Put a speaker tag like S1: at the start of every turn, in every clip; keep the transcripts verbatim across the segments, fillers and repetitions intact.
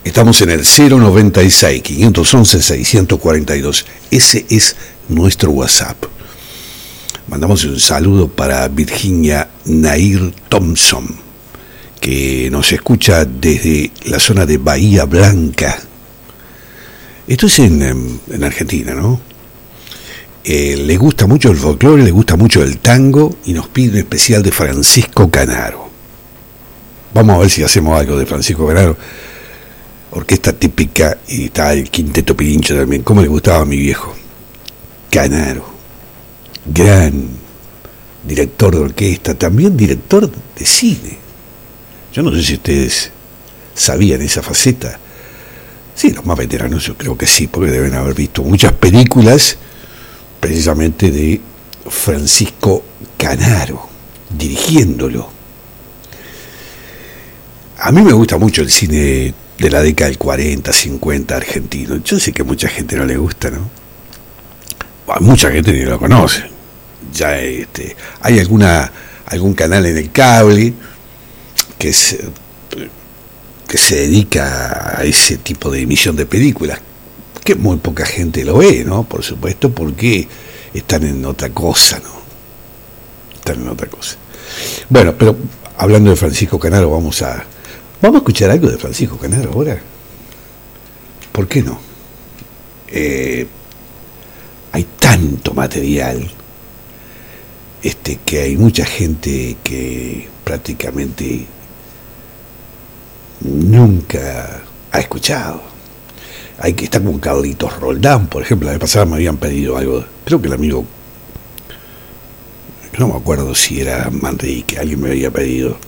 S1: Estamos en el cero noventa y seis, quinientos once, seiscientos cuarenta y dos. Ese es nuestro WhatsApp. Mandamos un saludo para Virginia Nair Thompson, que nos escucha desde la zona de Bahía Blanca. Esto es en, en Argentina, ¿no? Eh, le gusta mucho el folclore, le gusta mucho el tango y nos pide un especial de Francisco Canaro. Vamos a ver si hacemos algo de Francisco Canaro. Orquesta típica, y está el Quinteto Pirincho también. ¿Cómo le gustaba a mi viejo? Canaro, gran director de orquesta, también director de cine. Yo no sé si ustedes sabían esa faceta. Sí, los más veteranos yo creo que sí, porque deben haber visto muchas películas precisamente de Francisco Canaro, dirigiéndolo. A mí me gusta mucho el cine de la década del cuarenta, cincuenta argentino. Yo sé que a mucha gente no le gusta, ¿no? A mucha gente ni lo conoce. Ya este, hay alguna algún canal en el cable que se, que se dedica a ese tipo de emisión de películas, que muy poca gente lo ve, ¿no? Por supuesto, porque están en otra cosa, ¿no? Están en otra cosa. Bueno, pero hablando de Francisco Canaro, vamos a Vamos a escuchar algo de Francisco Canaro ahora. ¿Por qué no? Eh, hay tanto material este, que hay mucha gente que prácticamente nunca ha escuchado. Hay que estar con Carlitos Roldán, por ejemplo. La vez pasada me habían pedido algo. Creo que el amigo, no me acuerdo si era Manrique, alguien me había pedido,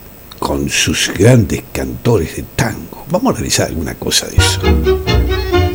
S1: con sus grandes cantores de tango. Vamos a revisar alguna cosa de eso.